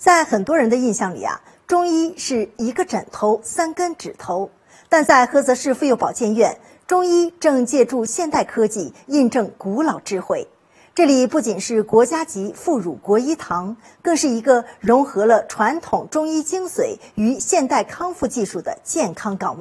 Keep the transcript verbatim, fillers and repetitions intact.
在很多人的印象里啊，中医是一个枕头、三根指头。但在菏泽市妇幼保健院，中医正借助现代科技印证古老智慧。这里不仅是国家级妇乳国医堂，更是一个融合了传统中医精髓与现代康复技术的健康岗位。